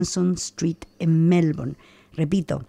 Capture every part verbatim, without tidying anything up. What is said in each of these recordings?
Swanson Street en Melbourne. Repito,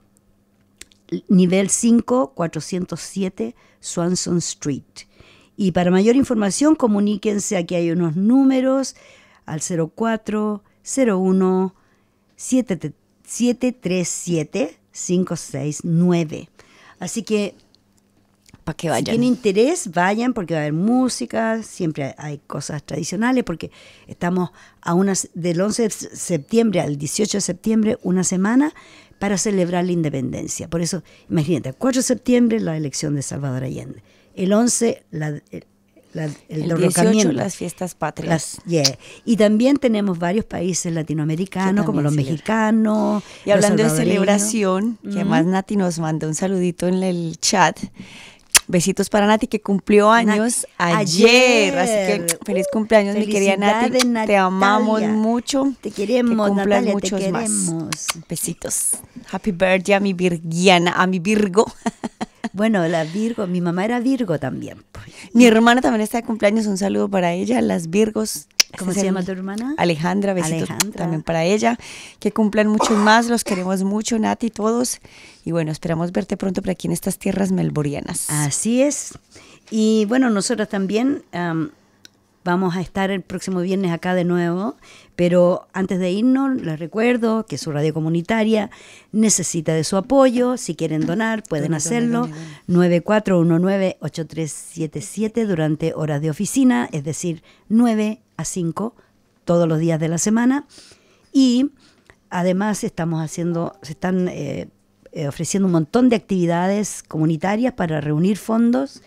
nivel cinco, cuatrocientos siete Swanson Street. Y para mayor información, comuníquense, aquí hay unos números, al cero cuatro cero uno siete tres siete cinco seis nueve. Así que, para que vayan. si tienen interés, vayan, porque va a haber música, siempre hay cosas tradicionales, porque estamos a unas, del once de septiembre al dieciocho de septiembre, una semana, para celebrar la independencia. Por eso, imagínate, el cuatro de septiembre la elección de Salvador Allende, el once la, el, la, el, el derrocamiento, dieciocho las fiestas patrias. Las, yeah. Y también tenemos varios países latinoamericanos, como los celebran. mexicanos. Y hablando de celebración, que uh-huh. además Nati nos mandó un saludito en el chat. Besitos para Nati, que cumplió años Nat, ayer. ayer. Así que feliz cumpleaños, mi querida Nati. Natalia. Te amamos mucho. Te queremos, que Natalia, muchos te queremos. Más. Besitos. Happy birthday a mi Virgiana, a mi Virgo. Bueno, la Virgo, mi mamá era Virgo también. Mi hermana también está de cumpleaños, un saludo para ella, las Virgos. ¿Cómo se llama tu hermana? Alejandra, besitos Alejandra. También para ella. Que cumplan muchos más, los queremos mucho, Nati, todos. Y bueno, esperamos verte pronto por aquí en estas tierras melborianas. Así es. Y bueno, nosotros también um, vamos a estar el próximo viernes acá de nuevo, pero antes de irnos, les recuerdo que su radio comunitaria necesita de su apoyo. Si quieren donar, pueden hacerlo. nueve cuatro uno nueve ocho tres siete siete durante horas de oficina, es decir, nueve a cinco todos los días de la semana. Y además estamos haciendo, se están eh, eh, ofreciendo un montón de actividades comunitarias para reunir fondos.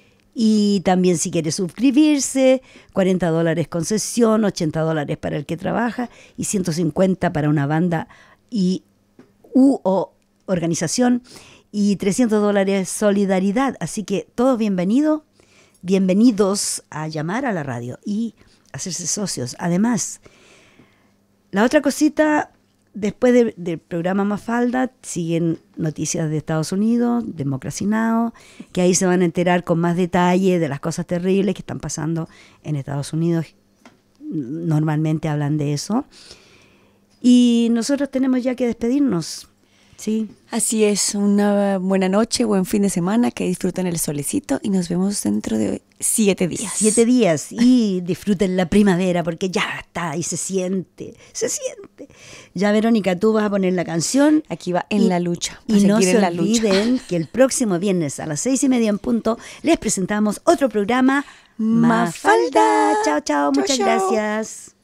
Y también, si quiere suscribirse, cuarenta dólares concesión, ochenta dólares para el que trabaja y ciento cincuenta para una banda y u o organización y trescientos dólares solidaridad. Así que todos bienvenidos, bienvenidos a llamar a la radio y hacerse socios. Además, la otra cosita, después de, del programa Mafalda, siguen noticias de Estados Unidos, Democracy Now!, que ahí se van a enterar con más detalle de las cosas terribles que están pasando en Estados Unidos. Normalmente hablan de eso. Y nosotros tenemos ya que despedirnos. Sí. Así es, una buena noche, buen fin de semana, que disfruten el solecito y nos vemos dentro de siete días. Siete días y disfruten la primavera porque ya está y se siente, se siente. Ya, Verónica, tú vas a poner la canción. Aquí va En y, la Lucha. Y no se olviden que el próximo viernes a las seis y media en punto les presentamos otro programa, Mafalda. Chao, chao, muchas chao. gracias.